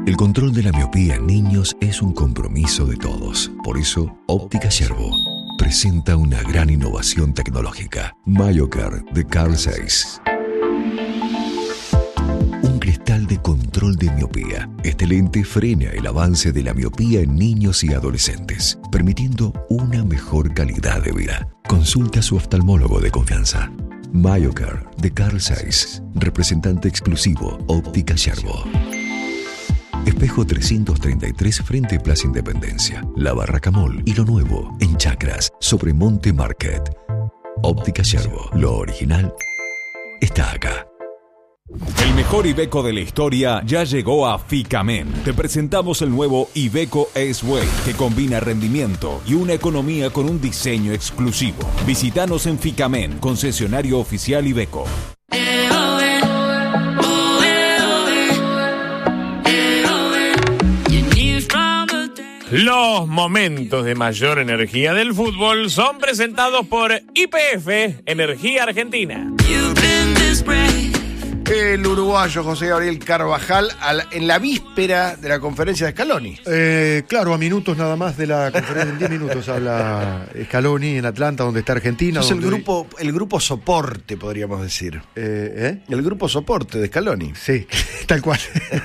El control de la miopía en niños es un compromiso de todos. Por eso, Óptica Yerbo presenta una gran innovación tecnológica. MyoCare de Carl Zeiss. Un cristal de control de miopía. Este lente frena el avance de la miopía en niños y adolescentes, permitiendo una mejor calidad de vida. Consulta a su oftalmólogo de confianza. MyoCare de Carl Zeiss, representante exclusivo Óptica Yerbo. Espejo 333 frente Plaza Independencia, La Barraca Mall y lo nuevo en Chacras, sobre Monte Market. Óptica Yerbo, lo original está acá. El mejor Iveco de la historia ya llegó a Ficamen. Te presentamos el nuevo Iveco S-Way, que combina rendimiento y una economía con un diseño exclusivo. Visítanos en Ficamen, concesionario oficial Iveco. Los momentos de mayor energía del fútbol son presentados por YPF, Energía Argentina. El uruguayo José Gabriel Carvajal en la víspera de la conferencia de Scaloni. Claro, a minutos nada más de la conferencia, en 10 minutos habla Scaloni en Atlanta, donde está Argentina. Es el grupo soporte, podríamos decir. El grupo soporte de Scaloni. Sí, tal cual.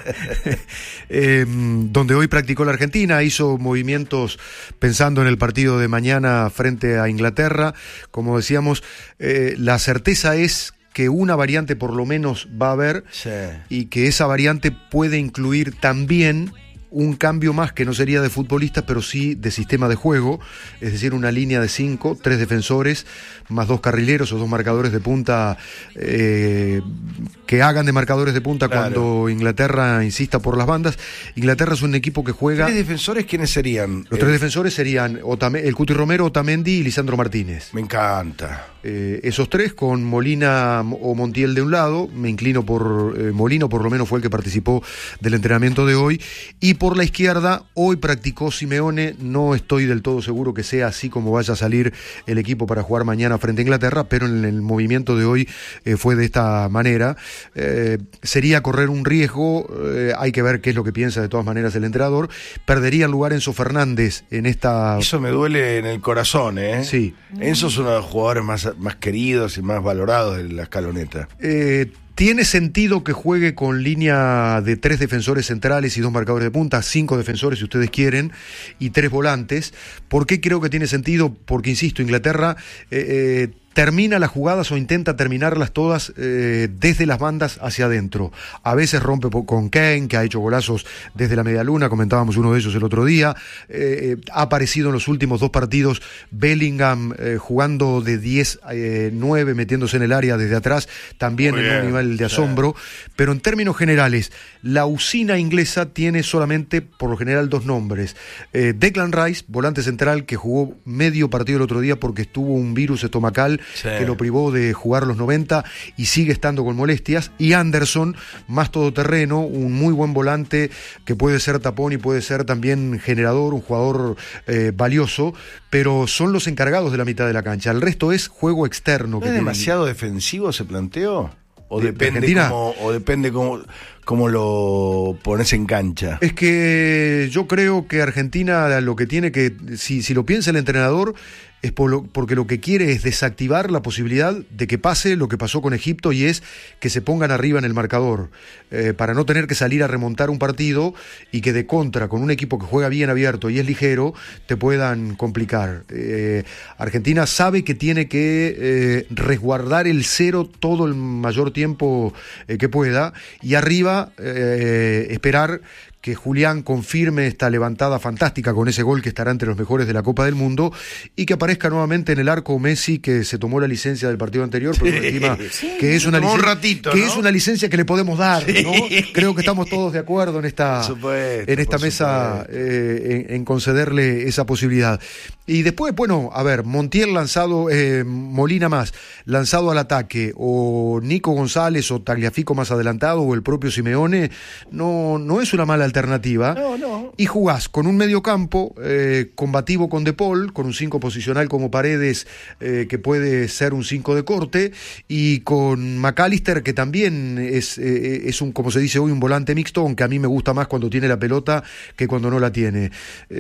Donde hoy practicó la Argentina, hizo movimientos pensando en el partido de mañana frente a Inglaterra. Como decíamos, la certeza es que una variante por lo menos va a haber, sí, y que esa variante puede incluir también un cambio más que no sería de futbolistas, pero sí de sistema de juego, es decir, una línea de 5, 3 defensores, más 2 carrileros o 2 marcadores de punta que hagan de marcadores de punta, claro, cuando Inglaterra insista por las bandas. Inglaterra es un equipo que juega... ¿3 defensores quiénes serían? Los 3 defensores serían el Cuti Romero, Otamendi y Lisandro Martínez. Me encanta. Esos 3 con Molina o Montiel de un lado, me inclino por Molino, por lo menos fue el que participó del entrenamiento de hoy, y por la izquierda hoy practicó Simeone. No estoy del todo seguro que sea así como vaya a salir el equipo para jugar mañana frente a Inglaterra, pero en el movimiento de hoy fue de esta manera. Sería correr un riesgo, hay que ver qué es lo que piensa de todas maneras el entrenador. Perdería el lugar Enzo Fernández en esta... Eso me duele en el corazón, ¿eh? Sí. Enzo es uno de los jugadores más queridos y más valorados de la escaloneta. Tiene sentido que juegue con línea de 3 defensores centrales y 2 marcadores de punta, 5 defensores si ustedes quieren, y 3 volantes. ¿Por qué creo que tiene sentido? Porque, insisto, Inglaterra termina las jugadas o intenta terminarlas todas desde las bandas hacia adentro. A veces rompe con Kane, que ha hecho golazos desde la media luna, comentábamos uno de ellos el otro día. Ha aparecido en los últimos 2 partidos Bellingham jugando de 10-9, metiéndose en el área desde atrás, también en un nivel de asombro. Pero en términos generales, la usina inglesa tiene solamente, por lo general, 2 nombres. Declan Rice, volante central, que jugó medio partido el otro día porque tuvo un virus estomacal, sí, que lo privó de jugar los 90 y sigue estando con molestias. Y Anderson, más todoterreno, un muy buen volante que puede ser tapón y puede ser también generador, un jugador valioso, pero son los encargados de la mitad de la cancha. El resto es juego externo. ¿No es demasiado defensivo ese planteo? ¿O depende cómo lo pones en cancha? Es que yo creo que Argentina lo que tiene que, si lo piensa el entrenador, es porque lo que quiere es desactivar la posibilidad de que pase lo que pasó con Egipto, y es que se pongan arriba en el marcador, para no tener que salir a remontar un partido y que de contra, con un equipo que juega bien abierto y es ligero, te puedan complicar. Argentina sabe que tiene que resguardar el 0 todo el mayor tiempo que pueda, y arriba esperar que Julián confirme esta levantada fantástica con ese gol que estará entre los mejores de la Copa del Mundo, y que aparezca nuevamente en el arco Messi, que se tomó la licencia del partido anterior, pero encima que es una licencia, ratito, que, ¿no?, es una licencia que le podemos dar, ¿no? Creo que estamos todos de acuerdo en esta mesa en concederle esa posibilidad. Y después, bueno, a ver, Montiel lanzado, Molina más, lanzado al ataque, o Nico González o Tagliafico más adelantado, o el propio Simeone, no es una mala alternativa. No. Y jugás con un mediocampo combativo con De Paul, con un 5 posicional como Paredes, que puede ser un 5 de corte, y con McAllister, que también es un, como se dice hoy, un volante mixto, aunque a mí me gusta más cuando tiene la pelota que cuando no la tiene.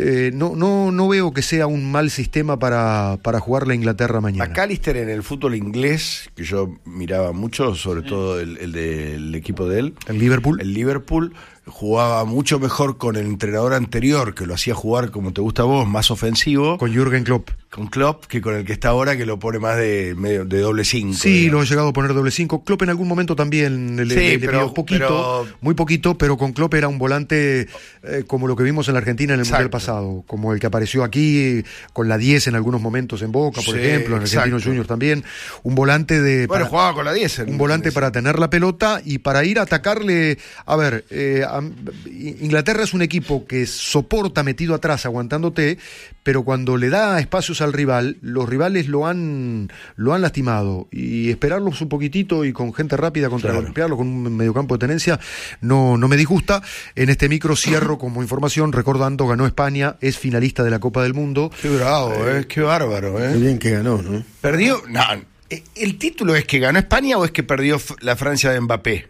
No veo que sea un mal sistema para jugar la Inglaterra mañana. McAllister en el fútbol inglés, que yo miraba mucho, sobre todo el del equipo de él, El Liverpool, jugaba mucho mejor con el entrenador anterior, que lo hacía jugar como te gusta a vos, más ofensivo. Con Jürgen Klopp. Con Klopp, que con el que está ahora, que lo pone más de doble 5. Sí, digamos. Lo ha llegado a poner doble 5. Klopp en algún momento también le pidió poquito, muy poquito, pero con Klopp era un volante como lo que vimos en la Argentina en el Mundial pasado, como el que apareció aquí con la 10 en algunos momentos en Boca, por ejemplo, en Argentinos Juniors también. Un volante de... Bueno, jugaba con la 10. Un volante para tener la pelota y para ir a atacarle... A ver, Inglaterra es un equipo que soporta metido atrás, aguantándote, pero cuando le da espacios al rival, los rivales lo han lastimado, y esperarlos un poquitito y con gente rápida contragolpearlo con un mediocampo de tenencia no me disgusta. En este micro cierro como información recordando, ganó España, es finalista de la Copa del Mundo. Qué bravo, qué bárbaro. Muy bien que ganó, ¿no? Perdió, no, ¿el título es que ganó España o es que perdió la Francia de Mbappé?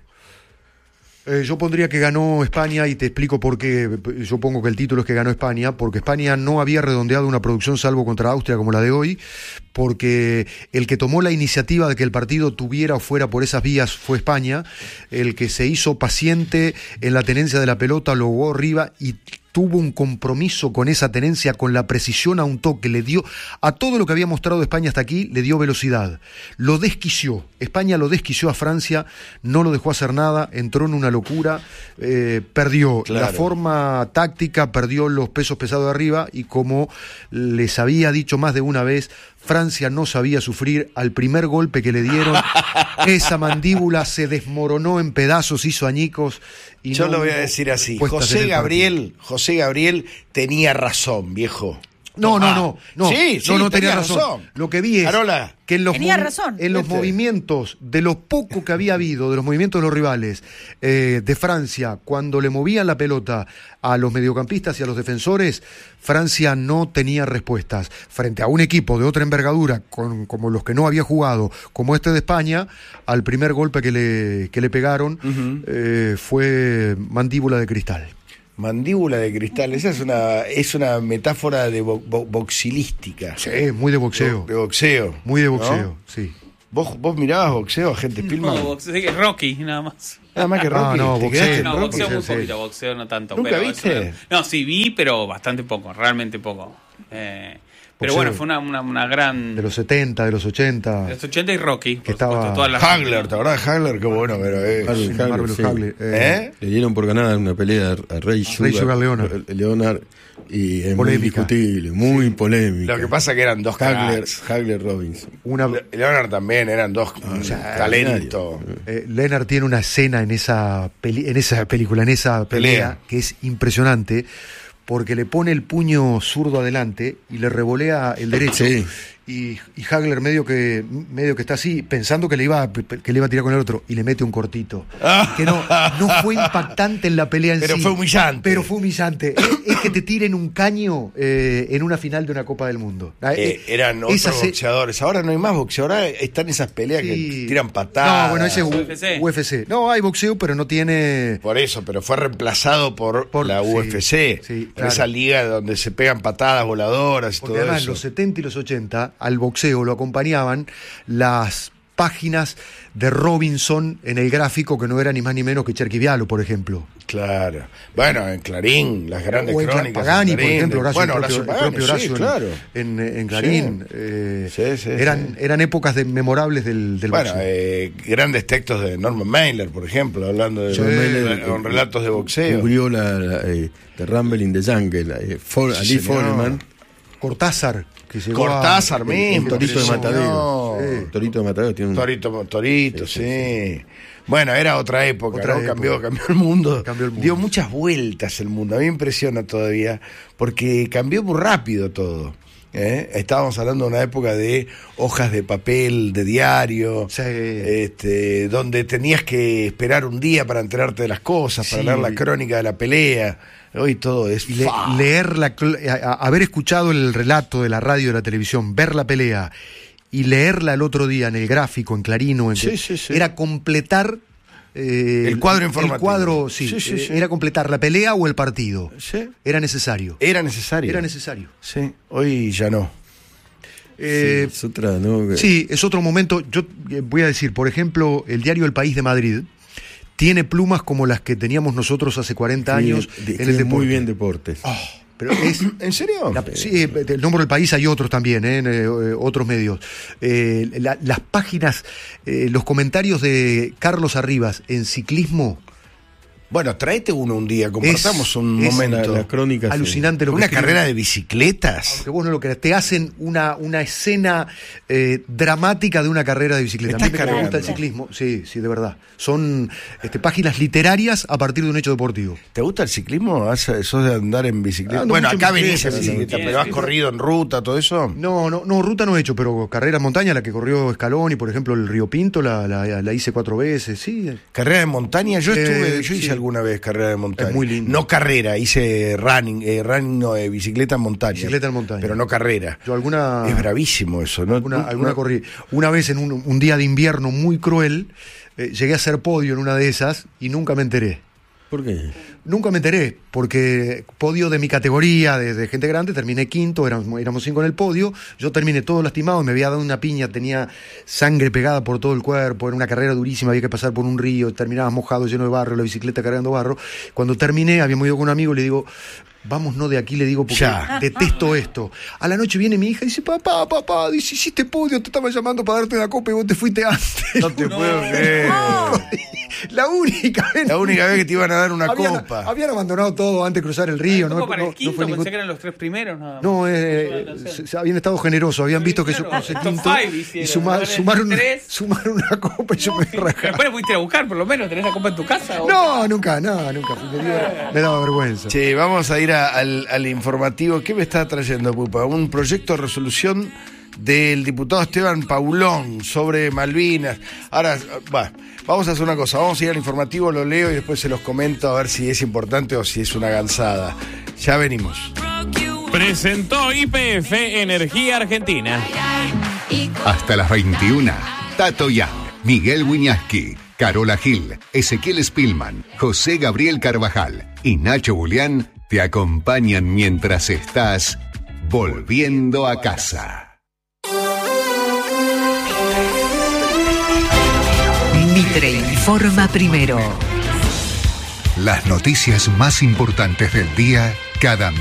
Yo pondría que ganó España, y te explico por qué. Yo pongo que el título es que ganó España, porque España no había redondeado una producción salvo contra Austria como la de hoy, porque el que tomó la iniciativa de que el partido tuviera o fuera por esas vías fue España, el que se hizo paciente en la tenencia de la pelota, lo jugó arriba y tuvo un compromiso con esa tenencia, con la precisión a un toque, le dio a todo lo que había mostrado España hasta aquí, le dio velocidad, lo desquició, España lo desquició a Francia, no lo dejó hacer nada, entró en una locura, perdió la forma táctica, perdió los pesos pesados de arriba, y como les había dicho más de una vez, Francia no sabía sufrir. Al primer golpe que le dieron, esa mandíbula se desmoronó en pedazos, hizo añicos. Y yo lo voy a decir así, José Gabriel tenía razón, viejo. No, Sí, no tenía razón. Lo que vi es Carola, que en los movimientos, de lo poco que había habido, de los movimientos de los rivales de Francia, cuando le movían la pelota a los mediocampistas y a los defensores, Francia no tenía respuestas. Frente a un equipo de otra envergadura, como los que no había jugado, como este de España, al primer golpe que le pegaron, fue mandíbula de cristal. Mandíbula de cristal, esa es una metáfora de boxilística. Sí, muy de boxeo. De boxeo. Muy de boxeo, ¿no? Sí. ¿Vos mirabas boxeo, Agente Spielman? No, boxeo, que Rocky, nada más. Nada más que Rocky. Boxeo muy poquito, boxeo no tanto. ¿Nunca pero viste? No, sí vi, pero bastante poco, realmente poco. Pero bueno, fue una gran... De los 70, de los 80. De los 80 y Rocky, que estaba Hagler, ¿te acordás de Hagler? Qué bueno, pero Hagler. Le dieron por ganar una pelea a Ray Sugar Leonard, y es muy discutible, muy polémica. Lo que pasa que eran dos Hagler Robinson. Leonard también eran dos talentos. Leonard tiene una escena en esa película, en esa pelea, que es impresionante, porque le pone el puño zurdo adelante y le revolea el derecho. Sí. Y Hagler medio que está así, pensando que le iba a tirar con el otro, y le mete un cortito. Que no fue impactante en la pelea en pero sí. Pero fue humillante. Es que te tiren un caño en una final de una Copa del Mundo. Eran otros boxeadores. Ahora no hay más boxeo. Ahora están esas peleas que tiran patadas. No, bueno, ese es UFC. No, hay boxeo, pero no tiene... Por eso, pero fue reemplazado por la UFC. Sí, claro. Esa liga donde se pegan patadas voladoras y porque todo además, eso. Los 70 y los 80... al boxeo lo acompañaban las páginas de Robinson en el gráfico, que no era ni más ni menos que Cherky Vialo, por ejemplo. Claro. Bueno, en Clarín, las grandes crónicas. Pagani, por ejemplo, Horacio Pagani, claro. En Clarín. Eran épocas memorables del boxeo. Grandes textos de Norman Mailer, por ejemplo, hablando de con relatos de boxeo. Cubrió The Rumble in the Jungle, Ali Foreman. Cortázar mismo. Torito de Matadero. Torito de Matadero tiene un... Torito, sí. Bueno, era otra época, ¿no? Cambió el mundo. Dio muchas vueltas el mundo. A mí me impresiona todavía, porque cambió muy rápido todo. Estábamos hablando de una época de hojas de papel, de diario, donde tenías que esperar un día para enterarte de las cosas, para leer la crónica de la pelea. Hoy todo es leer haber escuchado el relato de la radio y de la televisión, ver la pelea y leerla el otro día en el gráfico, en Clarín, era completar el cuadro informativo. El cuadro, era completar la pelea o el partido. Era necesario. Era necesario. Sí, hoy ya no. Es otra, ¿no? Sí, es otro momento. Yo voy a decir, por ejemplo, el diario El País de Madrid tiene plumas como las que teníamos nosotros hace 40 años en el deporte. Muy bien deportes. Pero ¿En serio? Sí, el nombre del país hay otros también, otros medios. Las páginas, los comentarios de Carlos Arribas en ciclismo. Bueno, tráete uno un día, compartamos un momento. La crónica alucinante lo que una carrera de bicicletas. Aunque vos no lo creas, te hacen una escena dramática de una carrera de bicicleta. A mí me gusta el ciclismo, sí, de verdad. Son páginas literarias a partir de un hecho deportivo. ¿Te gusta el ciclismo? ¿Sos de andar en bicicleta? Bueno, acá venís en bicicleta, pero ¿has corrido en ruta, todo eso? No, ruta no he hecho, pero carrera en montaña, la que corrió Scaloni, por ejemplo, el Río Pinto, la hice 4 veces, sí. ¿Carrera de montaña? Yo hice alguna vez carrera de montaña. Es muy lindo. No carrera, hice running bicicleta en montaña. Bicicleta en montaña. Pero no carrera. Es bravísimo eso, ¿no? Alguna corrí. Una vez en un día de invierno muy cruel, llegué a hacer podio en una de esas y nunca me enteré. ¿Por qué? Nunca me enteré, porque podio de mi categoría, de gente grande, terminé quinto, éramos 5 en el podio, yo terminé todo lastimado, me había dado una piña, tenía sangre pegada por todo el cuerpo, era una carrera durísima, había que pasar por un río, terminaba mojado, lleno de barro, la bicicleta cargando barro. Cuando terminé, habíamos ido con un amigo, le digo, vamos no de aquí, le digo, porque detesto esto. A la noche viene mi hija y dice, papá, dice, hiciste podio, te estaba llamando para darte una copa y vos te fuiste antes. No te puedo creer. La única vez que te iban a dar una copa. Habían abandonado todo antes de cruzar el río. ¿No para el quinto? Pensé que eran los 3 primeros. No, habían estado generosos. Habían visto que yo puse quinto y sumaron una copa y yo me rajaba. Después pudiste ir a buscar, por lo menos. ¿Tenés la copa en tu casa? No, nunca. Me daba vergüenza. Sí, vamos a ir al informativo. ¿Qué me está trayendo, Pupa? Un proyecto de resolución del diputado Esteban Paulón sobre Malvinas. Ahora, vamos a hacer una cosa, vamos a ir al informativo, lo leo y después se los comento a ver si es importante o si es una gansada. Ya venimos. Presentó YPF Energía Argentina. Hasta las 21. Tato Yang, Miguel Wiñaski, Carola Gil, Ezequiel Spillman, José Gabriel Carvajal y Nacho Julián te acompañan mientras estás volviendo a casa. Mitre informa primero. Las noticias más importantes del día cada